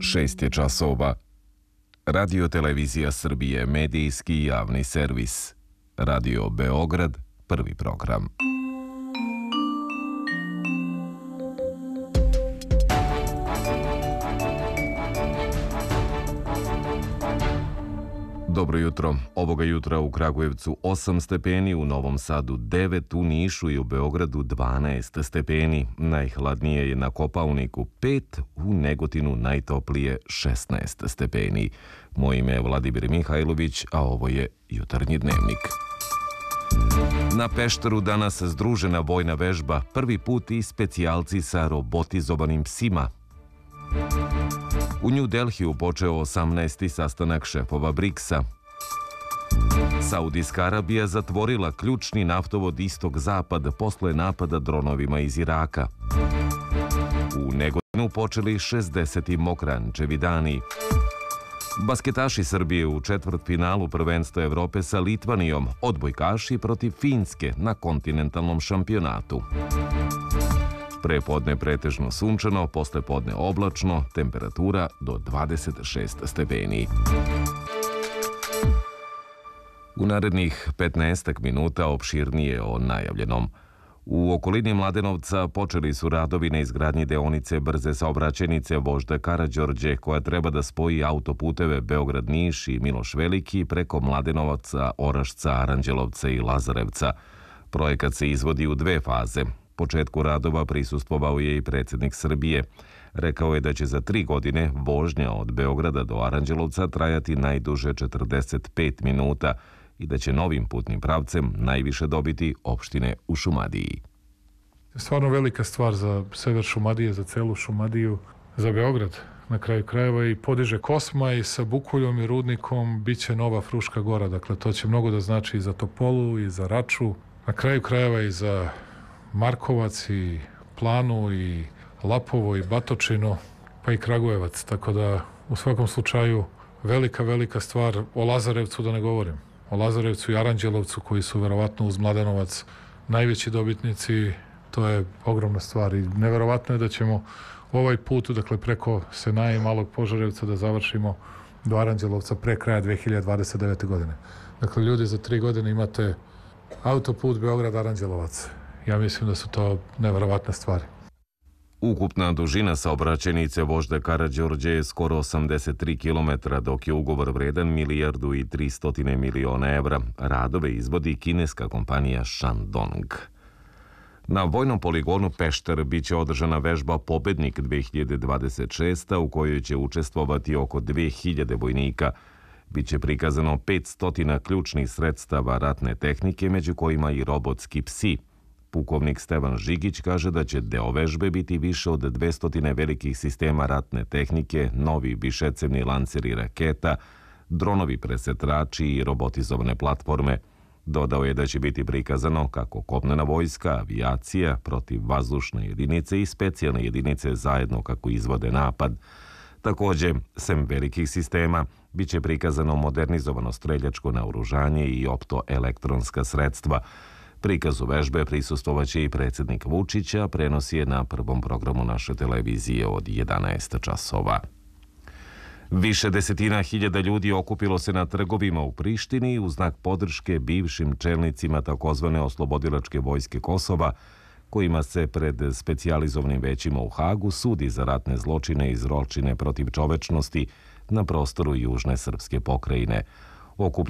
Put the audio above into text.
6 je časova. Radio Televizija Srbije, medijski javni servis. Radio Beograd, prvi program. Dobro jutro. Ovoga jutra u Kragujevcu 8 stepeni, u Novom Sadu 9, u Nišu i u Beogradu 12 stepeni. Najhladnije je na Kopaoniku 5, u Negotinu najtoplije 16 stepeni. Moje ime je Vladimir Mihajlović, a ovo je Jutarnji dnevnik. Na Pešteru danas združena vojna vežba, prvi put i specijalci sa robotizovanim psima. U New Delhiju počeo 18. sastanak šefova BRICS-a. Saudijska Arabija zatvorila ključni naftovod Istok-Zapad posle napada dronovima iz Iraka. U Negotinu počeli 60. Mokrančevi dani. Basketaši Srbije u četvrtfinalu prvenstva Evrope sa Litvanijom, odbojkaši protiv Finske na kontinentalnom šampionatu. Prepodne pretežno sunčano, poslepodne oblačno, temperatura do 26 stepeni. U narednih 15 minuta opširnije o najavljenom. U okolini Mladenovca počeli su radovi na izgradnji deonice brze saobraćajnice Vožda Karađorđe, koja treba da spoji autoputeve Beograd-Niš i Miloš Veliki preko Mladenovaca, Orašca, Aranđelovca i Lazarevca. Projekat se izvodi u 2 faze. Početku radova prisustvovao je i predsjednik Srbije. Rekao je da će za 3 godine vožnja od Beograda do Aranđelovca trajati najduže 45 minuta i da će novim putnim pravcem najviše dobiti opštine u Šumadiji. Stvarno velika stvar za sever Šumadije, za celu Šumadiju, za Beograd na kraju krajeva, i podiže Kosma i sa Bukuljom i Rudnikom biće nova Fruška Gora. Dakle, to će mnogo da znači i za Topolu i za Raču, na kraju krajeva i za Markovac i Planu i Lapovo i Batočinu, pa i Kragujevac. Tako da u svakom slučaju velika stvar. O Lazarevcu da ne govorim. O Lazarevcu i Aranđelovcu, koji su verovatno uz Mladenovac najveći dobitnici. To je ogromna stvar i neverovatno je da ćemo ovaj put, dakle preko Senaja i Malog Požarevca, da završimo do Aranđelovca pre kraja 2029. godine. Dakle, ljudi, za 3 godine imate autoput Beograd-Aranđelovac. Ja mislim da su to neverovatne stvari. Ukupna dužina saobraćajnice Vožda Karađorđe je skoro 83 km, dok je ugovor vredan 1.3 milijarde evra. Radove izvodi kineska kompanija Shandong. Na vojnom poligonu Pešter biće održana vežba Pobednik 2026, u kojoj će učestvovati oko 2000 vojnika. Biće prikazano 500 ključnih sredstava ratne tehnike, među kojima i robotski psi. Pukovnik Stevan Žigić kaže da će deo vežbe biti više od 200 velikih sistema ratne tehnike, novi višecevni lanceri raketa, dronovi presetrači i robotizovane platforme. Dodao je da će biti prikazano kako kopnena vojska, avijacija, protivvazdušne jedinice i specijalne jedinice zajedno kako izvode napad. Također, sem velikih sistema, bit će prikazano modernizovano streljačko naoružanje i optoelektronska sredstva. Prikazu vežbe prisustvovaće i predsjednik Vučića, prenos je na prvom programu naše televizije od 11 časova. Više desetina hiljada ljudi okupilo se na trgovima u Prištini u znak podrške bivšim čelnicima takozvane oslobodilačke vojske Kosova, kojima se pred specijalizovanim većima u Hagu sudi za ratne zločine i zločine protiv čovečnosti na prostoru južne srpske pokrajine.